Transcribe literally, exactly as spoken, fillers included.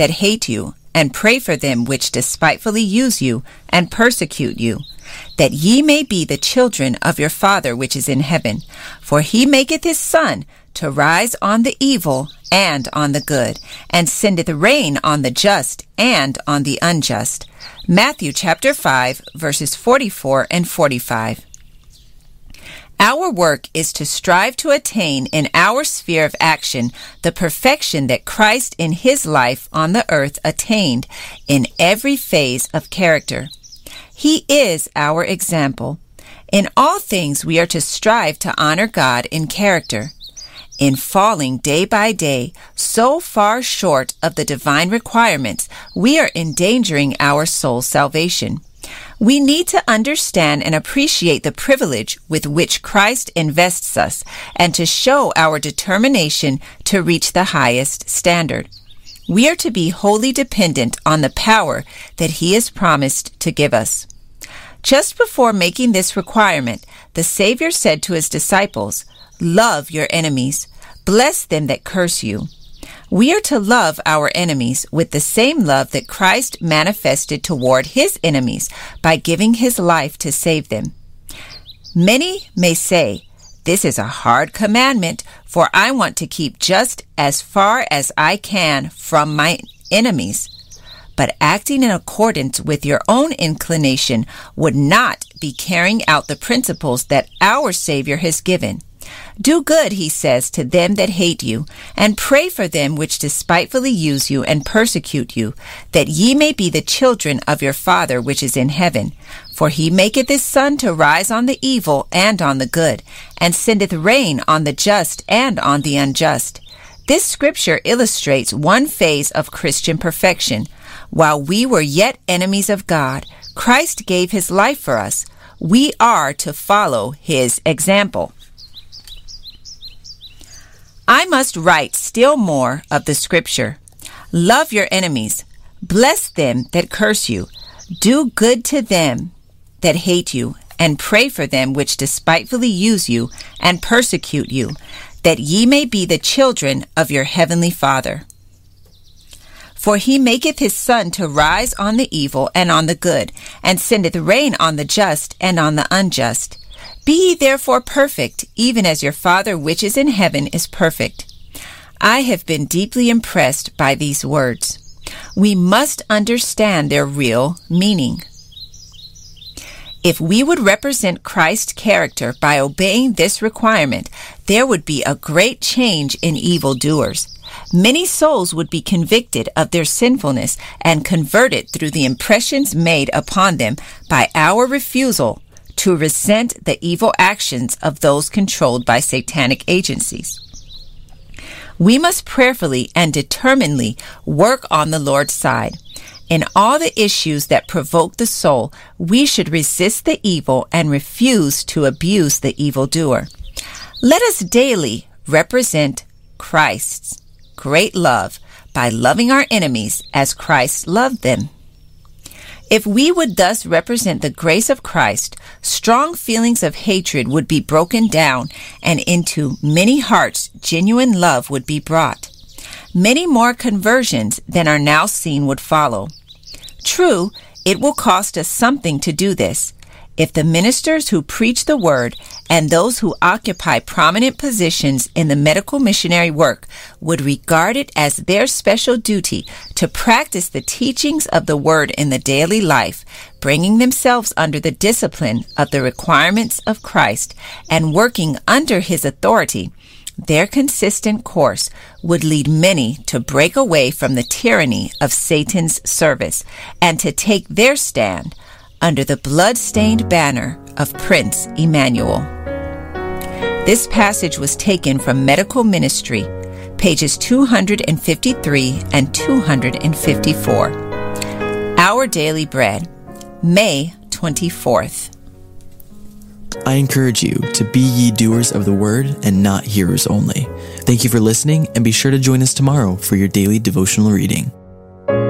that hate you, and pray for them which despitefully use you and persecute you, that ye may be the children of your Father which is in heaven. For he maketh his sun to rise on the evil and on the good, and sendeth rain on the just and on the unjust. Matthew chapter five, verses forty-four and forty-five. Our work is to strive to attain in our sphere of action the perfection that Christ in his life on the earth attained in every phase of character. He is our example. In all things we are to strive to honor God in character. In falling day by day so far short of the divine requirements, we are endangering our soul's salvation. We need to understand and appreciate the privilege with which Christ invests us and to show our determination to reach the highest standard. We are to be wholly dependent on the power that he has promised to give us. Just before making this requirement, the Savior said to his disciples, "Love your enemies, bless them that curse you." We are to love our enemies with the same love that Christ manifested toward his enemies by giving his life to save them. Many may say, "This is a hard commandment, for I want to keep just as far as I can from my enemies." But acting in accordance with your own inclination would not be carrying out the principles that our Savior has given. Do good, he says, to them that hate you, and pray for them which despitefully use you and persecute you, that ye may be the children of your Father which is in heaven. For he maketh his sun to rise on the evil and on the good, and sendeth rain on the just and on the unjust. This scripture illustrates one phase of Christian perfection. While we were yet enemies of God, Christ gave his life for us. We are to follow his example. I must write still more of the scripture. Love your enemies. Bless them that curse you. Do good to them that hate you, and pray for them which despitefully use you and persecute you, that ye may be the children of your heavenly Father. For he maketh his sun to rise on the evil and on the good, and sendeth rain on the just and on the unjust. Be ye therefore perfect, even as your Father which is in heaven is perfect. I have been deeply impressed by these words. We must understand their real meaning. If we would represent Christ's character by obeying this requirement, there would be a great change in evildoers. Many souls would be convicted of their sinfulness and converted through the impressions made upon them by our refusal to resent the evil actions of those controlled by satanic agencies. We must prayerfully and determinedly work on the Lord's side. In all the issues that provoke the soul, we should resist the evil and refuse to abuse the evildoer. Let us daily represent Christ's great love by loving our enemies as Christ loved them. If we would thus represent the grace of Christ, strong feelings of hatred would be broken down, and into many hearts genuine love would be brought. Many more conversions than are now seen would follow. True, it will cost us something to do this. If the ministers who preach the word and those who occupy prominent positions in the medical missionary work would regard it as their special duty to practice the teachings of the word in the daily life, bringing themselves under the discipline of the requirements of Christ and working under his authority, their consistent course would lead many to break away from the tyranny of Satan's service and to take their stand under the blood-stained banner of Prince Emmanuel. This passage was taken from Medical Ministry, pages two hundred fifty-three and two hundred fifty-four. Our Daily Bread, May twenty-fourth. I encourage you to be ye doers of the word and not hearers only. Thank you for listening, and be sure to join us tomorrow for your daily devotional reading.